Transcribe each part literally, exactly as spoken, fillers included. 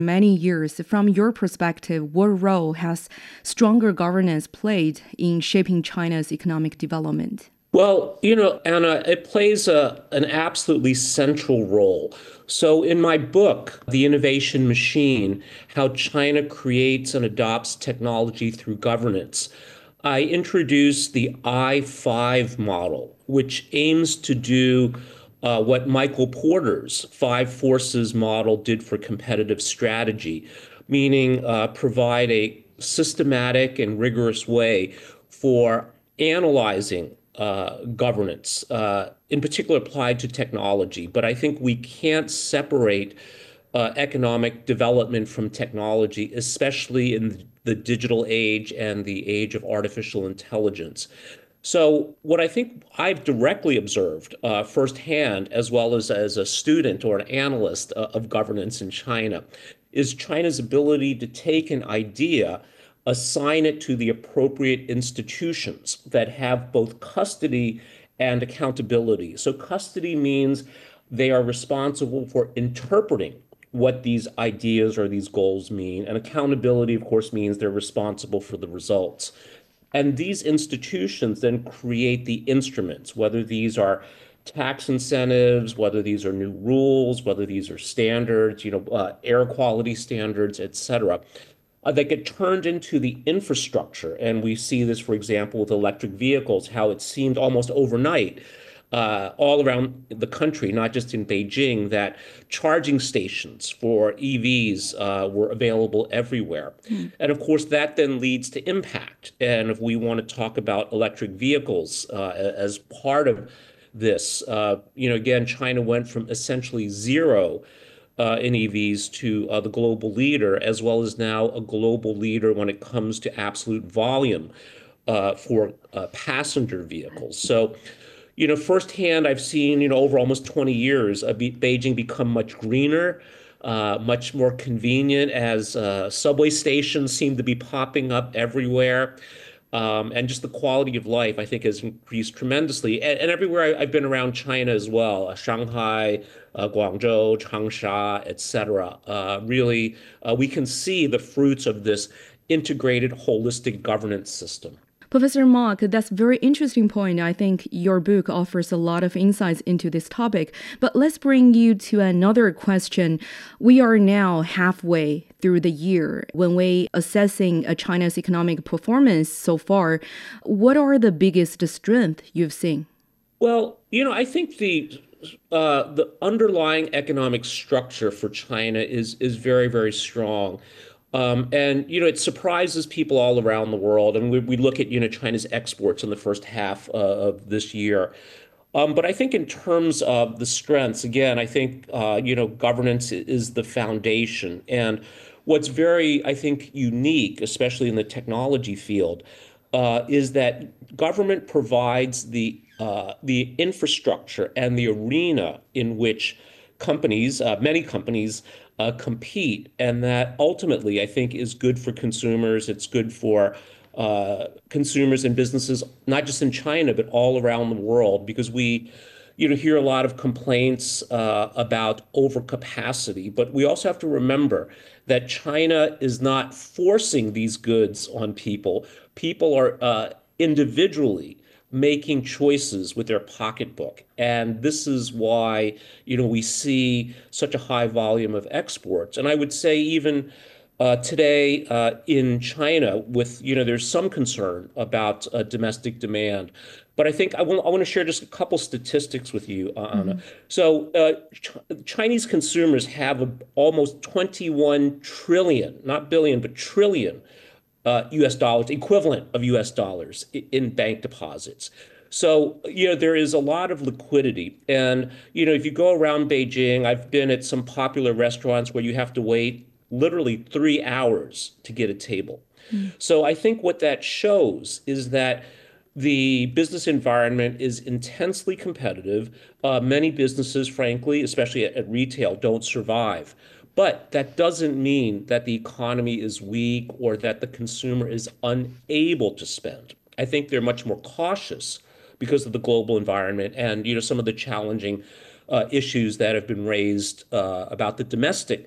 many years. From your perspective, what role has stronger governance played in shaping China's economic development? Well, you know, Anna, it plays a, an absolutely central role. So, in my book, The Innovation Machine: How China Creates and Adopts Technology Through Governance, I introduce the I five model, which aims to do uh, what Michael Porter's Five Forces model did for competitive strategy, meaning uh, provide a systematic and rigorous way for analyzing uh, governance, uh, in particular applied to technology. But I think we can't separate uh, economic development from technology, especially in the digital age and the age of artificial intelligence. So, what I think I've directly observed uh, firsthand, as well as as a student or an analyst uh, of governance in China, is China's ability to take an idea, assign it to the appropriate institutions that have both custody and accountability. So, custody means they are responsible for interpreting what these ideas or these goals mean. And accountability, of course, means they're responsible for the results. And these institutions then create the instruments, whether these are tax incentives, whether these are new rules, whether these are standards, you know, uh, air quality standards, et cetera. Uh, that get turned into the infrastructure. And we see this, for example, with electric vehicles, how it seemed almost overnight uh, all around the country, not just in Beijing, that charging stations for E Vs uh, were available everywhere. Mm. And of course, that then leads to impact. And if we want to talk about electric vehicles uh, as part of this, uh, you know, again, China went from essentially zero uh, in E Vs to uh, the global leader, as well as now a global leader when it comes to absolute volume uh, for uh, passenger vehicles. So, you know, firsthand, I've seen, you know, over almost twenty years, uh, Be Beijing become much greener, uh, much more convenient as uh, subway stations seem to be popping up everywhere. Um, and just the quality of life, I think, has increased tremendously. And, and everywhere I, I've been around China as well, uh, Shanghai, uh, Guangzhou, Changsha, et cetera. Uh, really, uh, we can see the fruits of this integrated, holistic governance system. Professor Mark, that's a very interesting point. I think your book offers a lot of insights into this topic. But let's bring you to another question. We are now halfway through the year. When we assessing uh, China's economic performance so far, what are the biggest strengths you've seen? Well, you know, I think the uh, the underlying economic structure for China is is very, very strong. Um, and, you know, it surprises people all around the world. And we, we look at, you know, China's exports in the first half uh, of this year. Um, but I think in terms of the strengths, again, I think, uh, you know, governance is the foundation. And what's very, I think, unique, especially in the technology field, uh, is that government provides the uh, the infrastructure and the arena in which companies, uh, many companies, uh, compete, and that ultimately I think is good for consumers. It's good for uh, consumers and businesses, not just in China but all around the world, because we, you know, hear a lot of complaints uh, about overcapacity. But we also have to remember that China is not forcing these goods on people. People are uh, individually making choices with their pocketbook. And this is why, you know, we see such a high volume of exports. And I would say even uh, today uh, in China, with, you know, there's some concern about uh, domestic demand. But I think I want, I want to share just a couple statistics with you, uh, Anna. Mhm. So uh, Ch Chinese consumers have a, almost twenty-one trillion, not billion, but trillion uh, U S dollars, equivalent of U S dollars in bank deposits. So, you know, there is a lot of liquidity. And, you know, if you go around Beijing, I've been at some popular restaurants where you have to wait literally three hours to get a table. Mm. So I think what that shows is that the business environment is intensely competitive. Uh, many businesses, frankly, especially at, at retail, don't survive. But that doesn't mean that the economy is weak or that the consumer is unable to spend. I think they're much more cautious because of the global environment and, you know, some of the challenging uh, issues that have been raised uh, about the domestic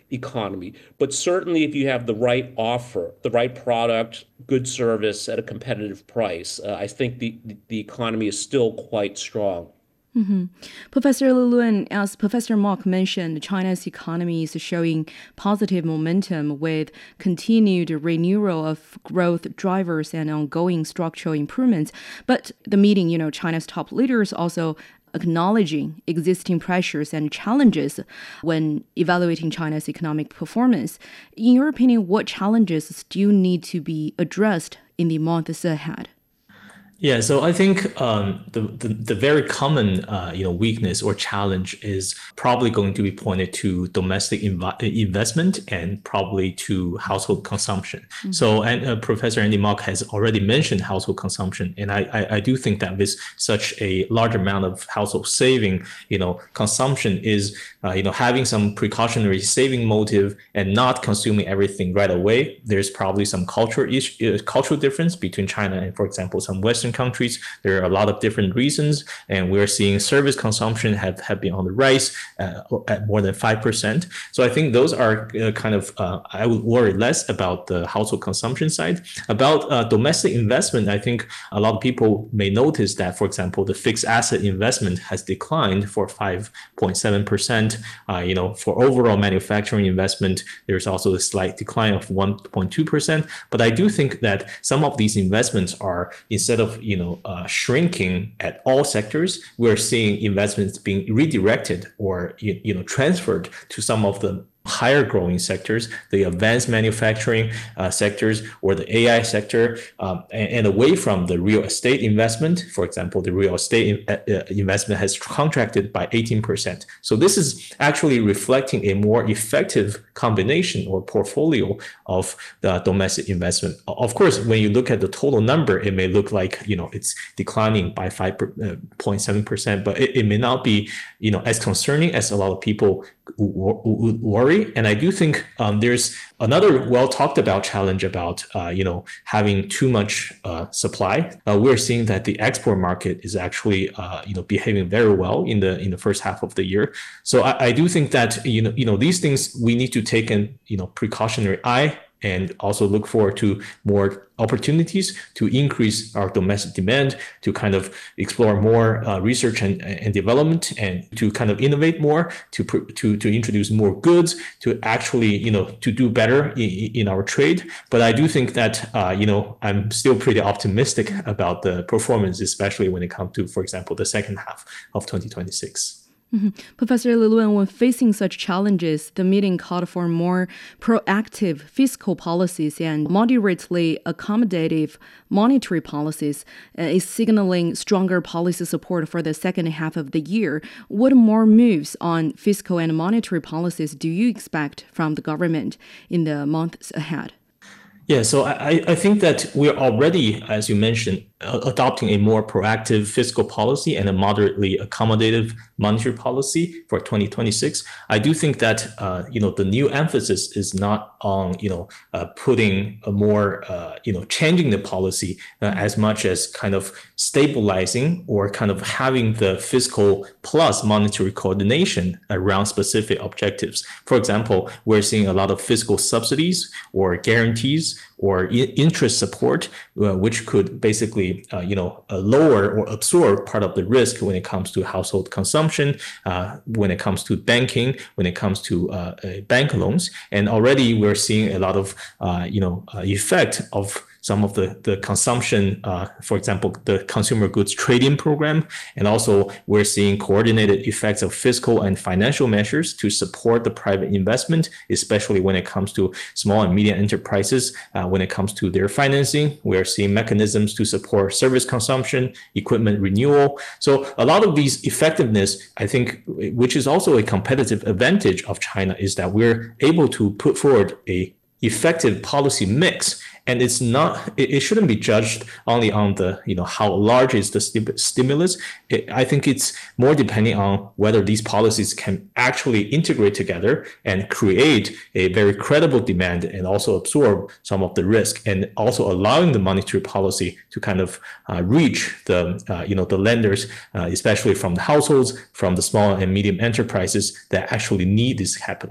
economy. But certainly, if you have the right offer, the right product, good service at a competitive price, uh, I think the, the economy is still quite strong. Mm-hmm. Professor Li Lun, as Professor Mok mentioned, China's economy is showing positive momentum with continued renewal of growth drivers and ongoing structural improvements. But the meeting, you know, China's top leaders also acknowledging existing pressures and challenges when evaluating China's economic performance. In your opinion, what challenges still need to be addressed in the months ahead? Yeah, so I think um, the, the the very common uh, you know weakness or challenge is probably going to be pointed to domestic inv- investment and probably to household consumption. Mm-hmm. So, and uh, Professor Andy Mok has already mentioned household consumption, and I, I I do think that with such a large amount of household saving, you know, consumption is uh, you know having some precautionary saving motive and not consuming everything right away. There's probably some cultural issue, uh, cultural difference between China and, for example, some Western countries. There are a lot of different reasons, and we're seeing service consumption have, have been on the rise uh, at more than five percent. So I think those are uh, kind of, uh, I would worry less about the household consumption side. About uh, domestic investment, I think a lot of people may notice that, for example, the fixed asset investment has declined for five point seven percent. Uh, you know, for overall manufacturing investment, there's also a slight decline of one point two percent. But I do think that some of these investments are, instead of you know, uh, shrinking at all sectors, we're seeing investments being redirected or, you, you know, transferred to some of the higher growing sectors, the advanced manufacturing uh, sectors or the A I sector, um, and, and away from the real estate investment. For example, the real estate in, uh, investment has contracted by eighteen percent. So this is actually reflecting a more effective combination or portfolio of the domestic investment. Of course, when you look at the total number, it may look like, you know, it's declining by five point seven percent, but it, it may not be, you know, as concerning as a lot of people would worry. And I do think um, there's another well talked about challenge about, uh, you know, having too much uh, supply. Uh, we're seeing that the export market is actually, uh, you know, behaving very well in the in the first half of the year. So I, I do think that, you know, you know, these things we need to take an, you know, precautionary eye and also look forward to more opportunities to increase our domestic demand, to kind of explore more uh, research and, and development, and to kind of innovate more, to to to introduce more goods, to actually, you know, to do better in, in our trade. But I do think that, uh, you know, I'm still pretty optimistic about the performance, especially when it comes to, for example, the second half of twenty twenty-six. Mm-hmm. Professor Li Lun, when facing such challenges, the meeting called for more proactive fiscal policies and moderately accommodative monetary policies, uh, is signaling stronger policy support for the second half of the year. What more moves on fiscal and monetary policies do you expect from the government in the months ahead? Yeah, so I, I think that we're already, as you mentioned, uh, adopting a more proactive fiscal policy and a moderately accommodative monetary policy for twenty twenty-six. I do think that, uh, you know, the new emphasis is not on, you know, uh, putting a more, uh, you know, changing the policy uh, as much as kind of stabilizing or kind of having the fiscal plus monetary coordination around specific objectives. For example, we're seeing a lot of fiscal subsidies or guarantees or interest support, uh, which could basically, uh, you know, uh, lower or absorb part of the risk when it comes to household consumption, uh, when it comes to banking, when it comes to uh, uh, bank loans. And already we're seeing a lot of, uh, you know, uh, effect of some of the, the consumption, uh, for example, the consumer goods trade-in program. And also we're seeing coordinated effects of fiscal and financial measures to support the private investment, especially when it comes to small and medium enterprises. Uh, when it comes to their financing, we're seeing mechanisms to support service consumption, equipment renewal. So a lot of these effectiveness, I think, which is also a competitive advantage of China, is that we're able to put forward a effective policy mix. And it's not, it, it shouldn't be judged only on the, you know, how large is the st- stimulus. It, I think it's more depending on whether these policies can actually integrate together and create a very credible demand and also absorb some of the risk, and also allowing the monetary policy to kind of uh, reach the, uh, you know, the lenders, uh, especially from the households, from the small and medium enterprises that actually need this capital.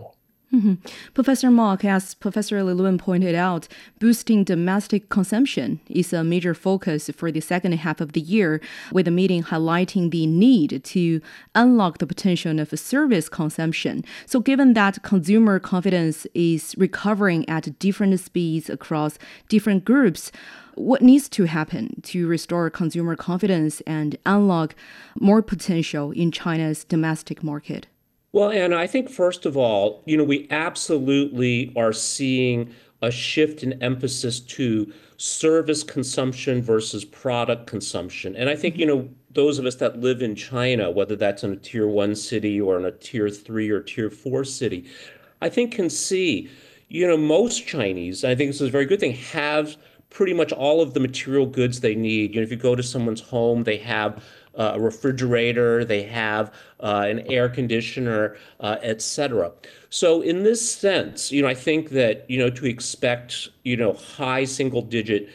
Mm-hmm. Professor Mok, as Professor Li Lun pointed out, boosting domestic consumption is a major focus for the second half of the year, with the meeting highlighting the need to unlock the potential of service consumption. So given that consumer confidence is recovering at different speeds across different groups, what needs to happen to restore consumer confidence and unlock more potential in China's domestic market? Well, and I think first of all, you know, we absolutely are seeing a shift in emphasis to service consumption versus product consumption. And I think, you know, those of us that live in China, whether that's in a tier one city or in a tier three or tier four city, I think can see, you know, most Chinese, I think this is a very good thing, have pretty much all of the material goods they need. You know, if you go to someone's home, they have uh, a refrigerator, they have uh, an air conditioner, uh, et cetera. So in this sense, you know, I think that, you know, to expect, you know, high single digit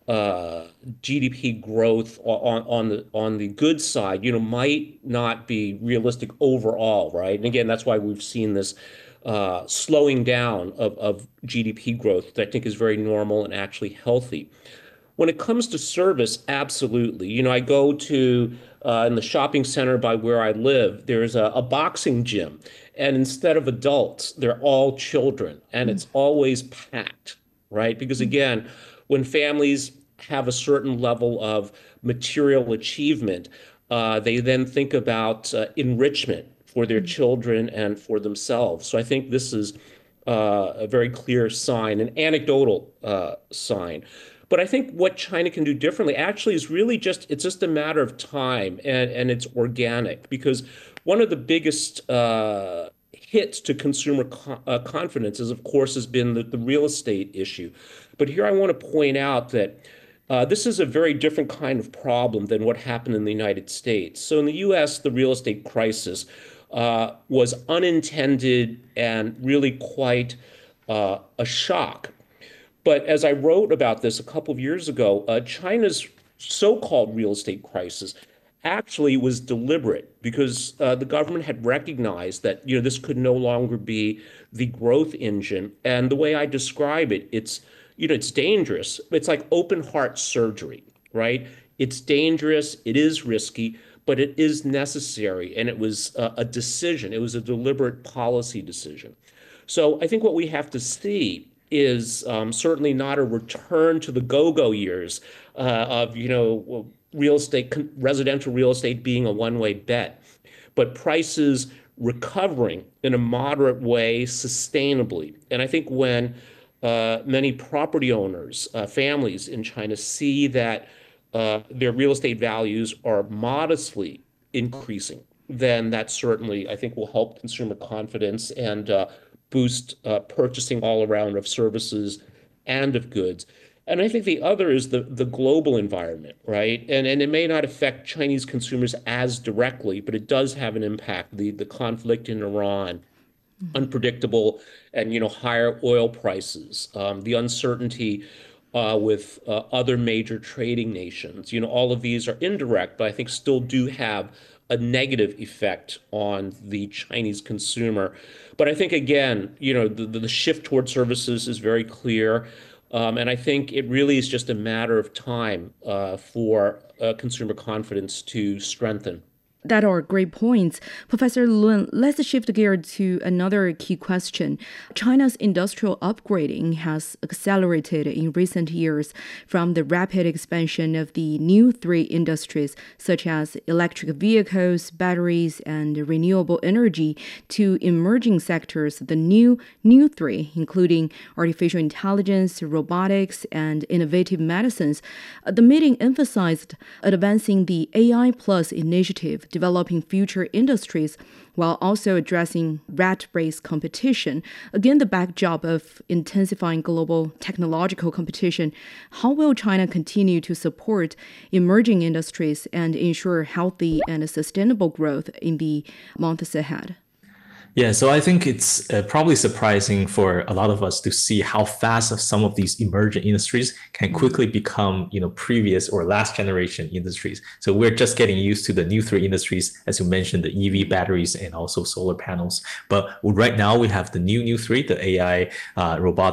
uh, G D P growth on, on the on the good side, you know, might not be realistic overall, right? And again, that's why we've seen this uh, slowing down of, of G D P growth that I think is very normal and actually healthy. When it comes to service, absolutely. You know, I go to uh, in the shopping center by where I live, there's a, a boxing gym. And instead of adults, they're all children. And it's always packed, right? Because again, when families have a certain level of material achievement, uh, they then think about uh, enrichment for their children and for themselves. So I think this is uh, a very clear sign, an anecdotal uh, sign. But I think what China can do differently actually is really just, it's just a matter of time and, and it's organic because one of the biggest uh, hits to consumer co- uh, confidence is, of course, has been the, the real estate issue. But here I want to point out that uh, this is a very different kind of problem than what happened in the United States. So in the U S, the real estate crisis uh, was unintended and really quite uh, a shock. But as I wrote about this a couple of years ago, uh, China's so-called real estate crisis actually was deliberate because uh, the government had recognized that, you know, this could no longer be the growth engine. And the way I describe it, it's, you know, it's dangerous. It's like open heart surgery, right? It's dangerous. It is risky, but it is necessary. And it was a, a decision. It was a deliberate policy decision. So I think what we have to see is um, certainly not a return to the go-go years uh, of, you know, real estate, residential real estate being a one-way bet, but prices recovering in a moderate way sustainably. And I think when uh, many property owners, uh, families in China see that uh, their real estate values are modestly increasing, then that certainly, I think, will help consumer confidence and uh, boost uh, purchasing all around of services and of goods. And I think the other is the, the global environment, right? And, and it may not affect Chinese consumers as directly, but it does have an impact. The, the conflict in Iran, unpredictable and, you know, higher oil prices, um, the uncertainty uh, with uh, other major trading nations, you know, all of these are indirect, but I think still do have a negative effect on the Chinese consumer. But I think, again, you know, the, the shift toward services is very clear. Um, and I think it really is just a matter of time uh, for uh, consumer confidence to strengthen. That are great points. Professor Lun, let's shift gear to another key question. China's industrial upgrading has accelerated in recent years from the rapid expansion of the new three industries, such as electric vehicles, batteries, and renewable energy, to emerging sectors, the new new three, including artificial intelligence, robotics, and innovative medicines. The meeting emphasized advancing the A I Plus initiative, developing future industries while also addressing rat-race competition. Again, the backdrop of intensifying global technological competition, how will China continue to support emerging industries and ensure healthy and sustainable growth in the months ahead? Yeah, so I think it's uh, probably surprising for a lot of us to see how fast some of these emerging industries can quickly become, you know, previous or last generation industries. So we're just getting used to the new three industries, as you mentioned, the E V batteries and also solar panels. But right now we have the new new three, the A I, uh, robotics,